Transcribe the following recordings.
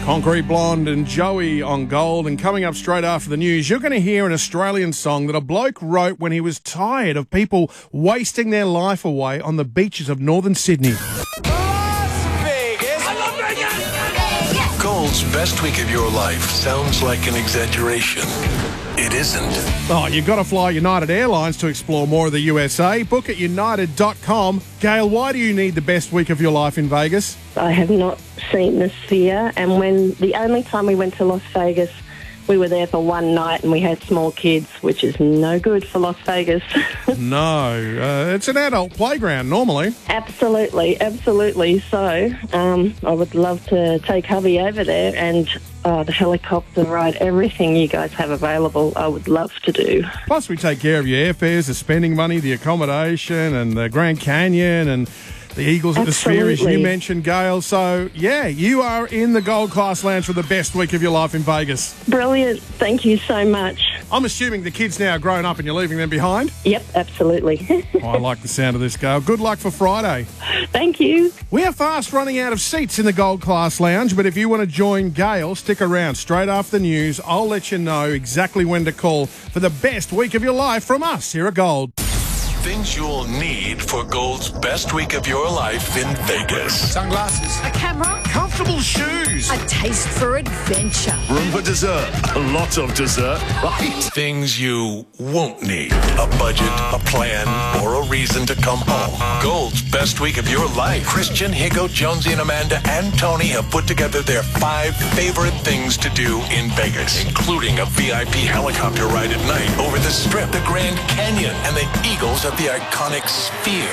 Concrete Blonde and Joey on Gold. And coming up straight after the news, you're going to hear an Australian song that a bloke wrote when he was tired of people wasting their life away on the beaches of northern Sydney. Gold's best week of your life sounds like an exaggeration. It isn't. Oh, you've got to fly United Airlines to explore more of the USA. Book at united.com. Gail, why do you need the best week of your life in Vegas? I have not seen the Sphere, and when the only time we went to Las Vegas, we were there for one night and we had small kids, which is no good for Las Vegas. No, it's an adult playground normally. Absolutely, absolutely. So I would love to take hubby over there and the helicopter ride, everything you guys have available, I would love to do. Plus we take care of your airfares, the spending money, the accommodation and the Grand Canyon and the Eagles at the Sphere, as you mentioned, Gail. So, yeah, you are in the Gold Class Lounge for the best week of your life in Vegas. Brilliant. Thank you so much. I'm assuming the kids now are grown up and you're leaving them behind? Yep, absolutely. I like the sound of this, Gail. Good luck for Friday. Thank you. We are fast running out of seats in the Gold Class Lounge, but if you want to join Gail, stick around. Straight after the news, I'll let you know exactly when to call for the best week of your life from us here at Gold. Things you'll need for Gold's best week of your life in Vegas. Sunglasses. A camera. Comfortable shoes. A taste for adventure. Room for dessert. A lot of dessert, right? Things you won't need. A budget, a plan, or a reason to come home. Gold's best week of your life. Christian, Higo, Jonesy, and Amanda and Tony have put together their 5 favorite things to do in Vegas, including a VIP helicopter ride at night over the Strip, the Grand Canyon, and the Eagles at the iconic Sphere.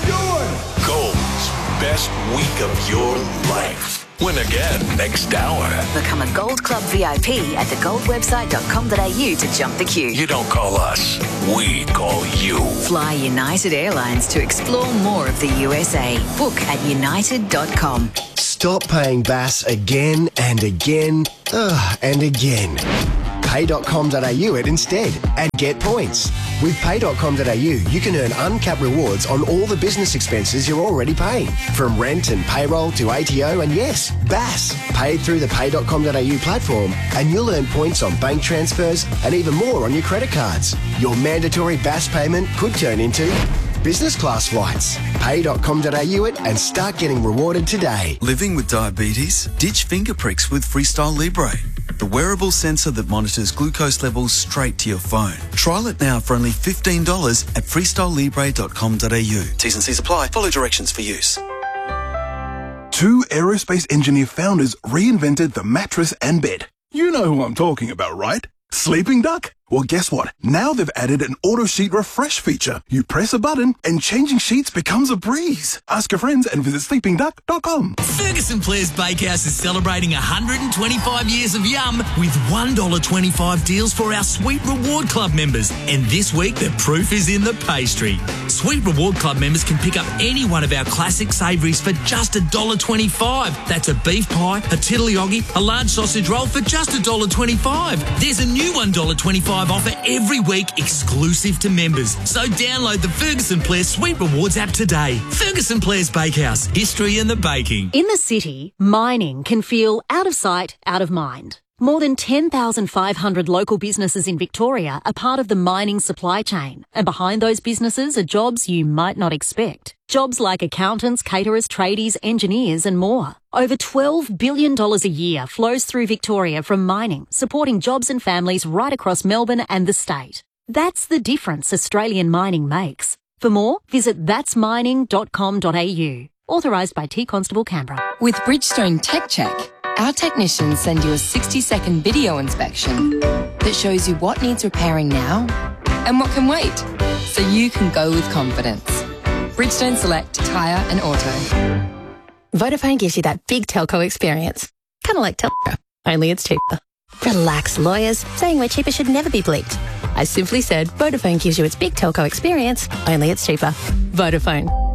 Gold's best week of your life. Win again next hour. Become a Gold Club VIP at thegoldwebsite.com.au to jump the queue. You don't call us, we call you. Fly United Airlines to explore more of the USA. Book at united.com. Stop paying BAS again and again and again. Pay.com.au it instead and get points. With Pay.com.au, you can earn uncapped rewards on all the business expenses you're already paying, from rent and payroll to ATO and yes, BAS. Paid through the Pay.com.au platform and you'll earn points on bank transfers and even more on your credit cards. Your mandatory BAS payment could turn into business class flights. Pay.com.au it and start getting rewarded today. Living with diabetes? Ditch finger pricks with Freestyle Libre, the wearable sensor that monitors glucose levels straight to your phone. Trial it now for only $15 at freestylelibre.com.au. T's and C's apply. Follow directions for use. 2 aerospace engineer founders reinvented the mattress and bed. You know who I'm talking about, right? Sleeping Duck? Well, guess what? Now they've added an auto sheet refresh feature. You press a button and changing sheets becomes a breeze. Ask your friends and visit sleepingduck.com. Ferguson Players Bakehouse is celebrating 125 years of yum with $1.25 deals for our Sweet Reward Club members. And this week, the proof is in the pastry. Sweet Reward Club members can pick up any one of our classic savouries for just $1.25. That's a beef pie, a tiddlyoggy, a large sausage roll for just $1.25. There's a new $1.25 offer every week exclusive to members. So download the Ferguson Players Sweet Rewards app today. Ferguson Players Bakehouse, history in the baking. In the city, mining can feel out of sight, out of mind. More than 10,500 local businesses in Victoria are part of the mining supply chain. And behind those businesses are jobs you might not expect. Jobs like accountants, caterers, tradies, engineers and more. Over $12 billion a year flows through Victoria from mining, supporting jobs and families right across Melbourne and the state. That's the difference Australian mining makes. For more, visit that'smining.com.au. Authorised by T Constable Canberra. With Bridgestone Tech Check, our technicians send you a 60-second video inspection that shows you what needs repairing now and what can wait, so you can go with confidence. Bridgestone Select Tyre and Auto. Vodafone gives you that big telco experience. Kind of like Telstra, only it's cheaper. Relax, lawyers. Saying we're cheaper should never be bleeped. I simply said Vodafone gives you its big telco experience, only it's cheaper. Vodafone.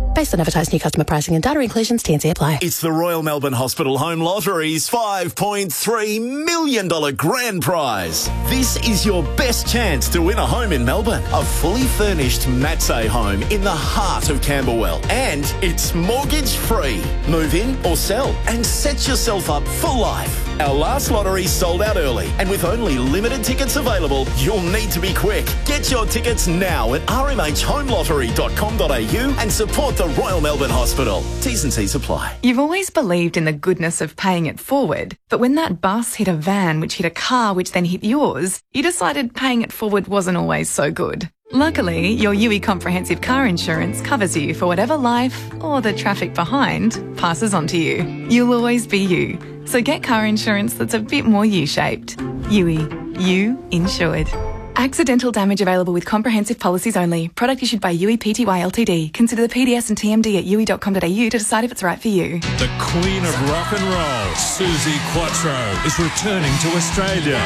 Based on advertised new customer pricing and data inclusions, TNC apply. It's the Royal Melbourne Hospital Home Lottery's $5.3 million grand prize. This is your best chance to win a home in Melbourne. A fully furnished Matsay home in the heart of Camberwell. And it's mortgage free. Move in or sell and set yourself up for life. Our last lottery sold out early, and with only limited tickets available, you'll need to be quick. Get your tickets now at rmhhomelottery.com.au and support the Royal Melbourne Hospital. T's and C's apply. You've always believed in the goodness of paying it forward, but when that bus hit a van which hit a car which then hit yours, you decided paying it forward wasn't always so good. Luckily, your UE Comprehensive Car Insurance covers you for whatever life, or the traffic behind, passes on to you. You'll always be you. So get car insurance that's a bit more U-shaped. UE. You insured. Accidental damage available with comprehensive policies only. Product issued by UE Pty Ltd. Consider the PDS and TMD at UE.com.au to decide if it's right for you. The Queen of Rock and Roll, Suzi Quatro, is returning to Australia.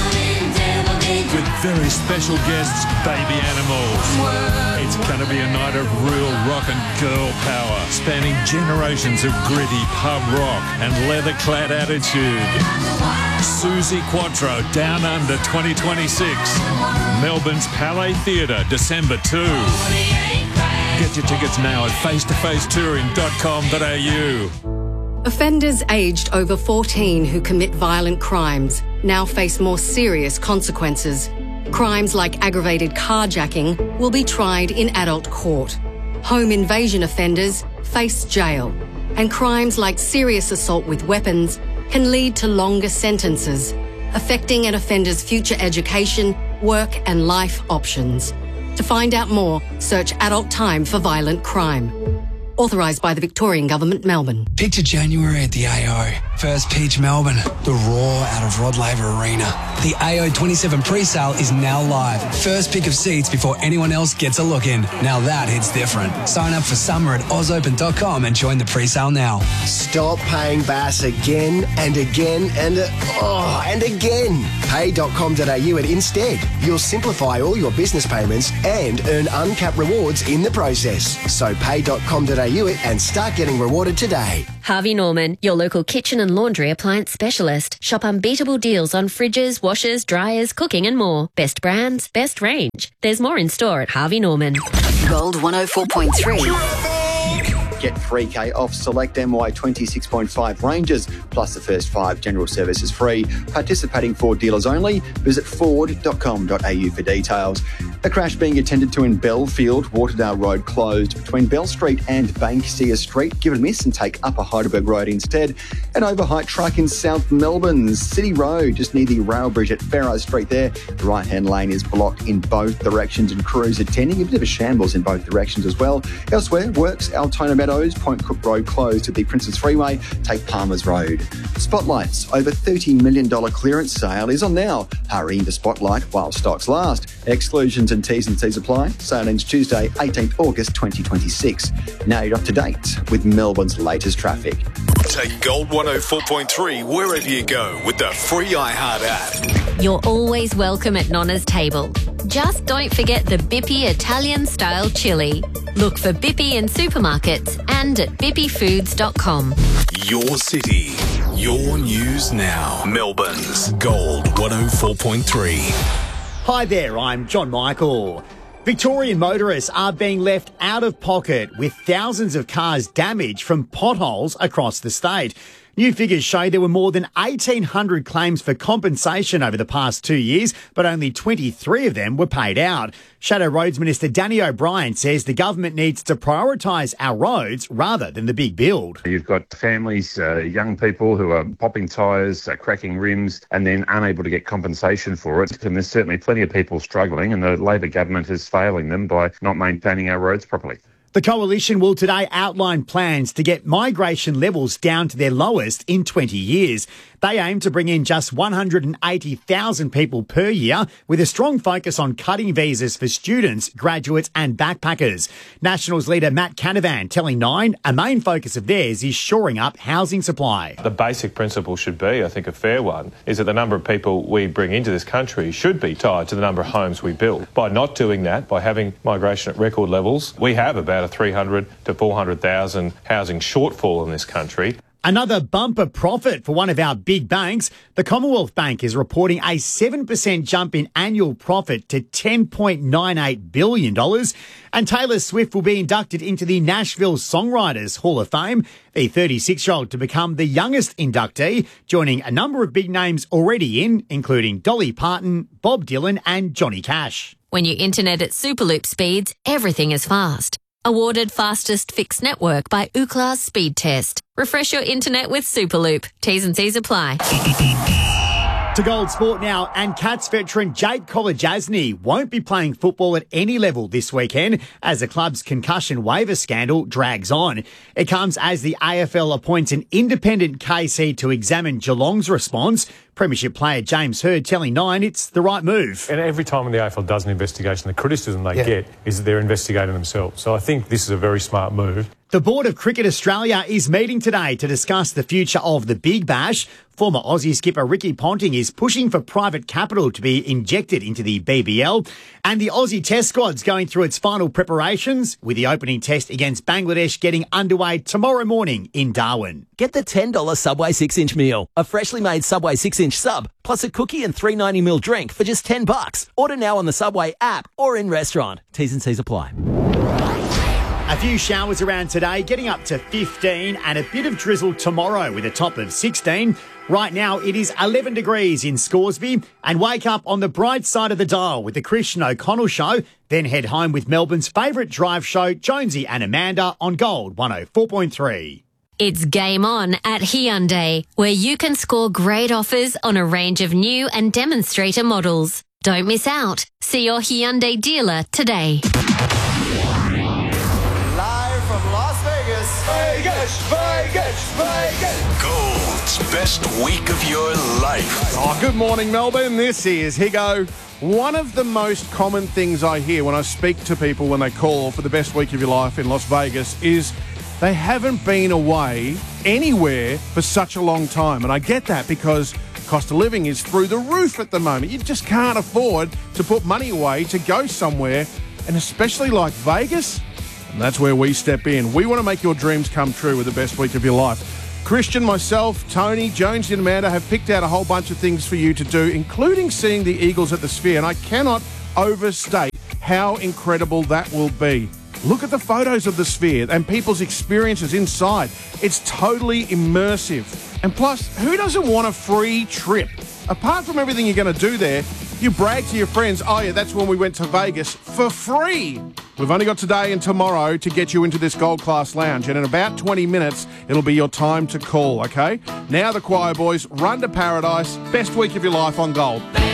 With very special guests, Baby Animals. It's going to be a night of real rock and girl power, spanning generations of gritty pub rock and leather-clad attitude. Suzi Quatro, Down Under 2026. Melbourne's Palais Theatre, December 2. Get your tickets now at facetofacetouring.com.au. Offenders aged over 14 who commit violent crimes now face more serious consequences. Crimes like aggravated carjacking will be tried in adult court. Home invasion offenders face jail. And crimes like serious assault with weapons can lead to longer sentences, affecting an offender's future education, work and life options. To find out more, search Adult Time for Violent Crime. Authorised by the Victorian Government, Melbourne. Picture January at the AO. First pitch, Melbourne. The roar out of Rod Laver Arena. The AO 27 pre-sale is now live. First pick of seats before anyone else gets a look in. Now that hits different. Sign up for summer at ausopen.com and join the pre-sale now. Stop paying Bass again and again and again. Pay.com.au and instead. You'll simplify all your business payments and earn uncapped rewards in the process. So pay.com.au and start getting rewarded today. Harvey Norman, your local kitchen and laundry appliance specialist. Shop unbeatable deals on fridges, washers, dryers, cooking and more. Best brands, best range. There's more in store at Harvey Norman. Gold 104.3. Get 3K off select MY 26.5 ranges, plus the first 5 general services free. Participating Ford dealers only. Visit ford.com.au for details. A crash being attended to in Belfield. Waterdale Road closed between Bell Street and Banksia Street. Give it a miss and take Upper Heidelberg Road instead. An overheight truck in South Melbourne's City Road, just near the rail bridge at Farrow Street there. The right-hand lane is blocked in both directions and crews attending. A bit of a shambles in both directions as well. Elsewhere, works Altona Meadows, Point Cook Road closed at the Princess Freeway. Take Palmer's Road. Spotlights, over $30 million clearance sale is on now. Hurry into Spotlight while stocks last. Exclusions and T's and C's apply. Sale ends Tuesday, 18th August 2026. Now you're up to date with Melbourne's latest traffic. Take Gold 104.3 wherever you go with the free iHeart app. You're always welcome at Nonna's table. Just don't forget the Bippy Italian-style chili. Look for Bippy in supermarkets and at bippyfoods.com. Your city, your news now. Melbourne's Gold 104.3. Hi there, I'm John Michael. Victorian motorists are being left out of pocket with thousands of cars damaged from potholes across the state. New figures show there were more than 1,800 claims for compensation over the past 2 years, but only 23 of them were paid out. Shadow Roads Minister Danny O'Brien says the government needs to prioritise our roads rather than the big build. You've got families, young people who are popping tyres, cracking rims, and then unable to get compensation for it. And there's certainly plenty of people struggling, and the Labor government is failing them by not maintaining our roads properly. The Coalition will today outline plans to get migration levels down to their lowest in 20 years. They aim to bring in just 180,000 people per year, with a strong focus on cutting visas for students, graduates and backpackers. Nationals leader Matt Canavan telling Nine a main focus of theirs is shoring up housing supply. The basic principle should be, I think a fair one, is that the number of people we bring into this country should be tied to the number of homes we build. By not doing that, by having migration at record levels, we have about a 300 to 400,000 housing shortfall in this country. Another bumper profit for one of our big banks. The Commonwealth Bank is reporting a 7% jump in annual profit to $10.98 billion. And Taylor Swift will be inducted into the Nashville Songwriters Hall of Fame, the 36-year-old to become the youngest inductee, joining a number of big names already in, including Dolly Parton, Bob Dylan and Johnny Cash. When you internet at Superloop speeds, everything is fast. Awarded fastest fixed network by Ookla's Speed Test. Refresh your internet with Superloop. T's and C's apply. To Gold Sport now, and Cats veteran Jake Kolodjasny won't be playing football at any level this weekend as the club's concussion waiver scandal drags on. It comes as the AFL appoints an independent KC to examine Geelong's response. Premiership player James Hird telling Nine it's the right move. And every time when the AFL does an investigation, the criticism they get is that they're investigating themselves. So I think this is a very smart move. The Board of Cricket Australia is meeting today to discuss the future of the Big Bash. Former Aussie skipper Ricky Ponting is pushing for private capital to be injected into the BBL. And the Aussie Test squad's going through its final preparations, with the opening test against Bangladesh getting underway tomorrow morning in Darwin. Get the $10 Subway 6-inch meal, a freshly made Subway 6-inch sub, plus a cookie and 390ml drink for just $10. Order now on the Subway app or in restaurant. T's and C's apply. A few showers around today, getting up to 15, and a bit of drizzle tomorrow with a top of 16. Right now, it is 11 degrees in Scoresby, and wake up on the bright side of the dial with the Christian O'Connell Show. Then head home with Melbourne's favourite drive show, Jonesy and Amanda, on Gold 104.3. It's game on at Hyundai, where you can score great offers on a range of new and demonstrator models. Don't miss out. See your Hyundai dealer today. Vegas. Gold's best week of your life. Oh, good morning, Melbourne. This is Higo. One of the most common things I hear when I speak to people when they call for the best week of your life in Las Vegas is they haven't been away anywhere for such a long time. And I get that because cost of living is through the roof at the moment. You just can't afford to put money away to go somewhere, and especially like Vegas. And that's where we step in. We want to make your dreams come true with the best week of your life. Christian, myself, Tony, Jones and Amanda have picked out a whole bunch of things for you to do, including seeing the Eagles at the Sphere. And I cannot overstate how incredible that will be. Look at the photos of the Sphere and people's experiences inside. It's totally immersive. And plus, who doesn't want a free trip? Apart from everything you're going to do there, you brag to your friends, oh yeah, that's when we went to Vegas for free. We've only got today and tomorrow to get you into this Gold Class Lounge, and in about 20 minutes, it'll be your time to call, okay? Now the choir boys, run to paradise. Best week of your life on Gold.